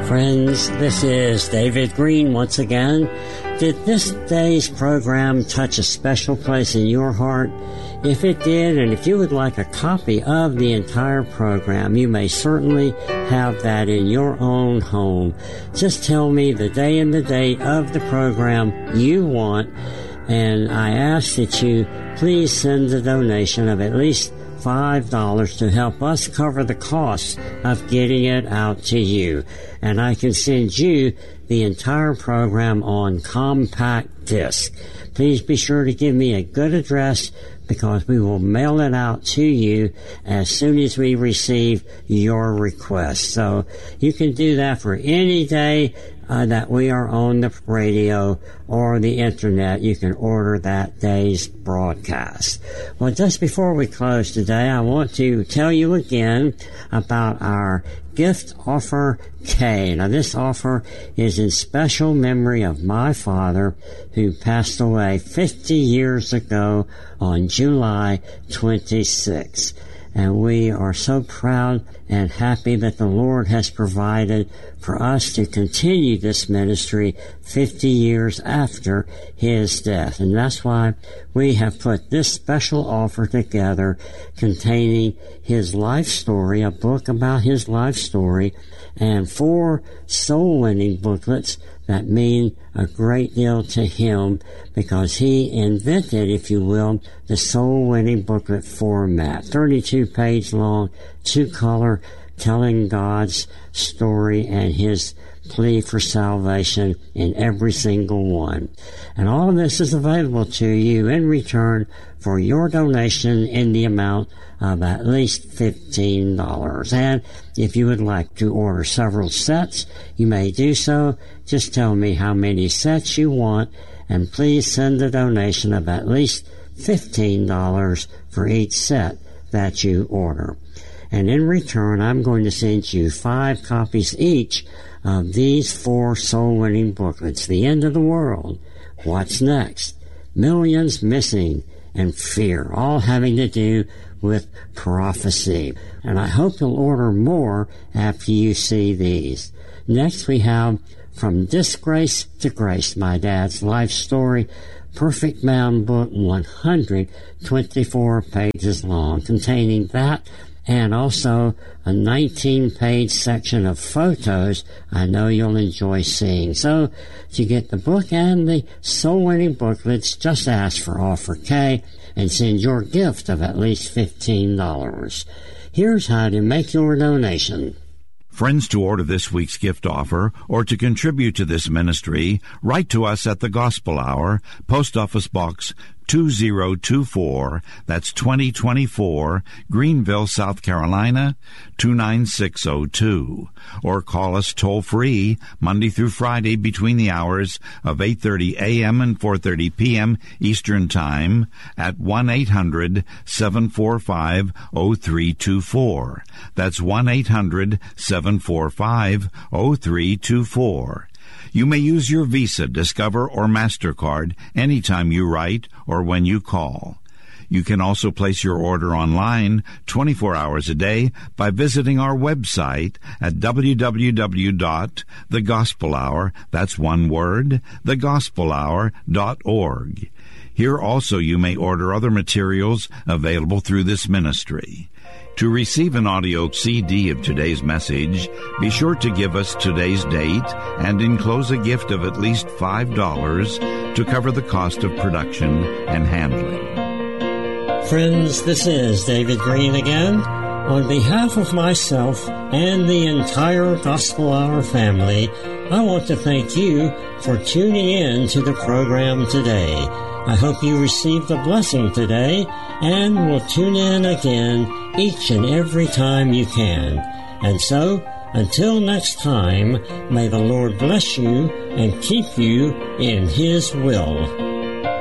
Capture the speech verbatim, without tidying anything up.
Friends, this is David Green once again. Did this day's program touch a special place in your heart? If it did, and if you would like a copy of the entire program, you may certainly have that in your own home. Just tell me the day and the date of the program you want, and I ask that you please send a donation of at least five dollars to help us cover the cost of getting it out to you. And I can send you the entire program on compact disc. Please be sure to give me a good address, because we will mail it out to you as soon as we receive your request. So you can do that for any day uh, that we are on the radio or the internet. You can order that day's broadcast. Well, just before we close today, I want to tell you again about our Gift Offer K. Now, this offer is in special memory of my father, who passed away fifty years ago on July twenty-sixth. And we are so proud and happy that the Lord has provided for us to continue this ministry fifty years after his death. And that's why we have put this special offer together containing his life story, a book about his life story, and four soul-winning booklets that mean a great deal to him, because he invented, if you will, the soul-winning booklet format. thirty-two page long, two-color, telling God's story and his plea for salvation in every single one. And all of this is available to you in return for your donation in the amount of at least fifteen dollars. And if you would like to order several sets, you may do so. Just tell me how many sets you want, and please send a donation of at least fifteen dollars for each set that you order. And in return, I'm going to send you five copies each of these four soul-winning booklets: The End of the World, What's Next, Millions Missing, and Fear, all having to do with prophecy. And I hope you'll order more after you see these. Next, we have From Disgrace to Grace, my dad's life story, Perfect Man book, one hundred twenty-four pages long, containing that and also a nineteen page section of photos I know you'll enjoy seeing. So to get the book and the soul-winning booklets, just ask for Offer K and send your gift of at least fifteen dollars. Here's how to make your donation. Friends, to order this week's gift offer or to contribute to this ministry, write to us at the Gospel Hour, Post Office Box two zero two four, that's twenty twenty-four, Greenville, South Carolina, two nine six oh two. Or call us toll-free Monday through Friday between the hours of eight thirty a.m. and four thirty p.m. Eastern Time at one eight hundred seven four five oh three two four. That's one eight hundred seven four five oh three two four. You may use your Visa, Discover, or MasterCard anytime you write or when you call. You can also place your order online twenty-four hours a day by visiting our website at w w w dot the gospel hour, that's one word, the gospel hour dot org. Here also you may order other materials available through this ministry. To receive an audio C D of today's message, be sure to give us today's date and enclose a gift of at least five dollars to cover the cost of production and handling. Friends, this is David Green again. On behalf of myself and the entire Gospel Hour family, I want to thank you for tuning in to the program today. I hope you received a blessing today and will tune in again each and every time you can. And so, until next time, may the Lord bless you and keep you in His will.